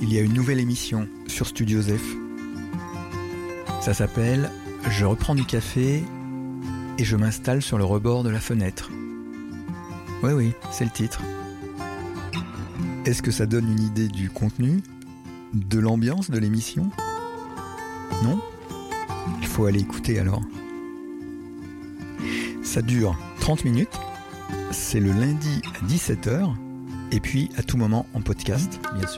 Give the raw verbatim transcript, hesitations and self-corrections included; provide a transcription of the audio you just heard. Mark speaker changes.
Speaker 1: il y a une nouvelle émission sur Studio Zef. Ça s'appelle « Je reprends du café et je m'installe sur le rebord de la fenêtre ». Oui, oui, c'est le titre. Est-ce que ça donne une idée du contenu, de l'ambiance de l'émission ? Non ? Il faut aller écouter alors. Ça dure trente minutes, c'est le lundi à dix-sept heures, et puis à tout moment en podcast, bien sûr.